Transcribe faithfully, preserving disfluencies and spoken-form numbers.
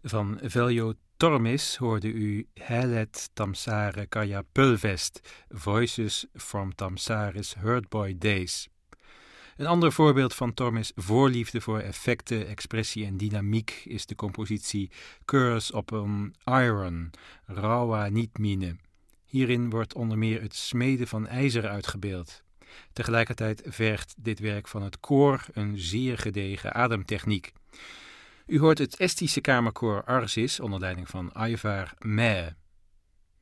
Van Veljo Tormis hoorde u Hälet Tamsare Kaja Pulvest, Voices from Tamsare's Hurtboy Days. Een ander voorbeeld van Tormis' voorliefde voor effecten, expressie en dynamiek is de compositie Curse upon Iron, Rawa Nietmine. Hierin wordt onder meer het smeden van ijzer uitgebeeld. Tegelijkertijd vergt dit werk van het koor een zeer gedegen ademtechniek. U hoort het Estische kamerkoor Arsis onder leiding van Ayvar Meh.